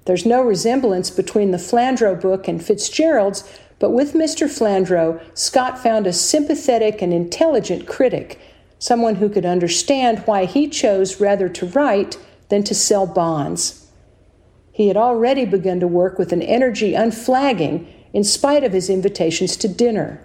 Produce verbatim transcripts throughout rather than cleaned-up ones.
There's no resemblance between the Flandreau book and Fitzgerald's, but with Mister Flandreau, Scott found a sympathetic and intelligent critic, someone who could understand why he chose rather to write than to sell bonds. He had already begun to work with an energy unflagging in spite of his invitations to dinner.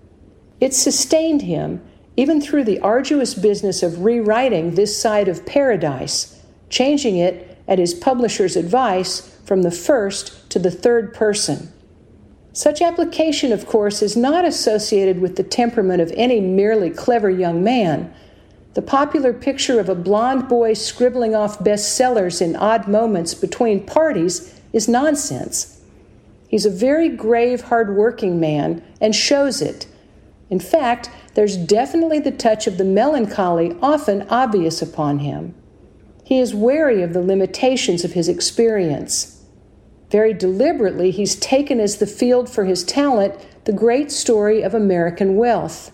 It sustained him, even through the arduous business of rewriting This Side of Paradise, changing it, at his publisher's advice, from the first to the third person. Such application, of course, is not associated with the temperament of any merely clever young man. The popular picture of a blond boy scribbling off bestsellers in odd moments between parties is nonsense. He's a very grave, hard-working man and shows it. In fact, there's definitely the touch of the melancholy often obvious upon him. He is wary of the limitations of his experience. Very deliberately, he's taken as the field for his talent the great story of American wealth.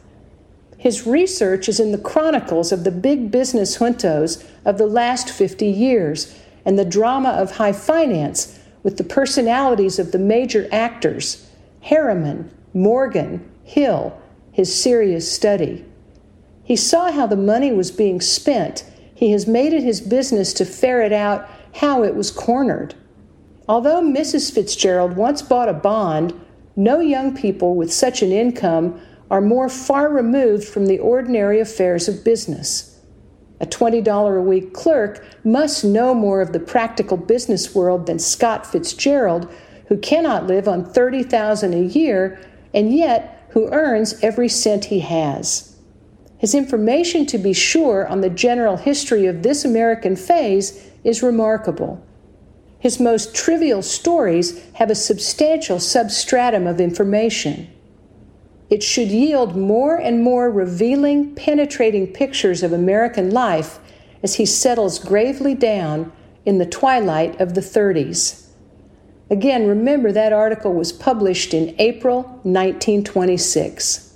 His research is in the chronicles of the big business juntos of the last fifty years and the drama of high finance with the personalities of the major actors, Harriman, Morgan, Hill, his serious study. He saw how the money was being spent. He has made it his business to ferret out how it was cornered. Although Missus Fitzgerald once bought a bond, no young people with such an income are more far removed from the ordinary affairs of business. A twenty dollars a week clerk must know more of the practical business world than Scott Fitzgerald, who cannot live on thirty thousand dollars a year and yet who earns every cent he has. His information, to be sure, on the general history of this American phase is remarkable. His most trivial stories have a substantial substratum of information. It should yield more and more revealing, penetrating pictures of American life as he settles gravely down in the twilight of the thirties. Again, remember that article was published in April nineteen twenty-six.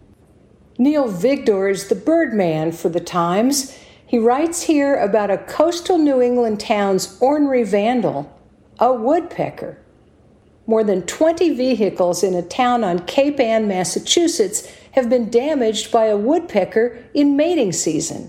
Neil Vigdor is the Birdman for the Times. He writes here about a coastal New England town's ornery vandal, a woodpecker. More than twenty vehicles in a town on Cape Ann, Massachusetts, have been damaged by a woodpecker in mating season.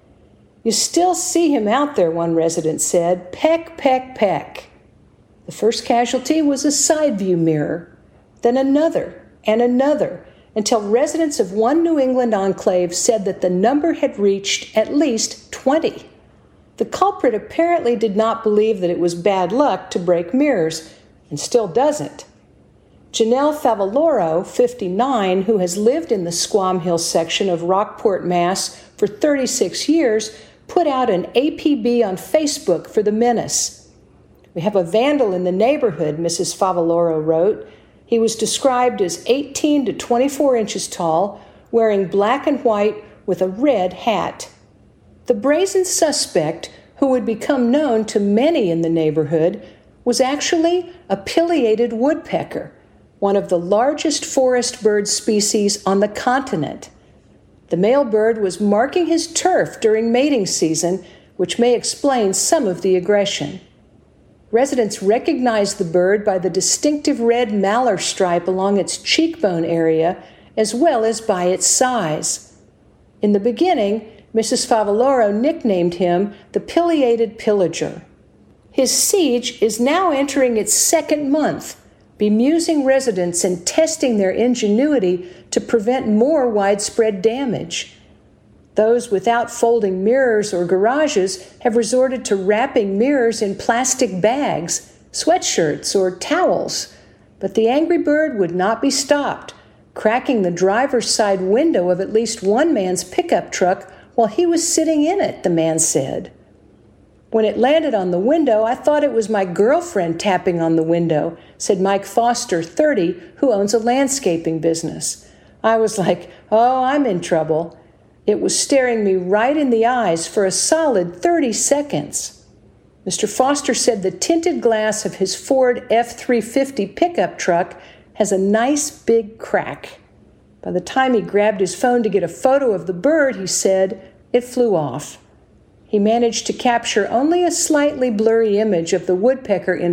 You still see him out there, one resident said, peck, peck, peck. The first casualty was a side view mirror, then another and another, until residents of one New England enclave said that the number had reached at least twenty. The culprit apparently did not believe that it was bad luck to break mirrors, and still doesn't. Janelle Favaloro, fifty-nine, who has lived in the Squam Hill section of Rockport, Mass. For thirty-six years, put out an A P B on Facebook for the menace. We have a vandal in the neighborhood, Missus Favaloro wrote. He was described as eighteen to twenty-four inches tall, wearing black and white with a red hat. The brazen suspect, who would become known to many in the neighborhood, was actually a pileated woodpecker, one of the largest forest bird species on the continent. The male bird was marking his turf during mating season, which may explain some of the aggression. Residents recognized the bird by the distinctive red malar stripe along its cheekbone area, as well as by its size. In the beginning, Missus Favaloro nicknamed him the pileated pillager. His siege is now entering its second month, bemusing residents and testing their ingenuity to prevent more widespread damage. Those without folding mirrors or garages have resorted to wrapping mirrors in plastic bags, sweatshirts, or towels. But the angry bird would not be stopped, cracking the driver's side window of at least one man's pickup truck while he was sitting in it, the man said. When it landed on the window, I thought it was my girlfriend tapping on the window, said Mike Foster, thirty, who owns a landscaping business. I was like, oh, I'm in trouble. It was staring me right in the eyes for a solid thirty seconds. Mister Foster said the tinted glass of his Ford F three fifty pickup truck has a nice big crack. By the time he grabbed his phone to get a photo of the bird, he said, it flew off. He managed to capture only a slightly blurry image of the woodpecker in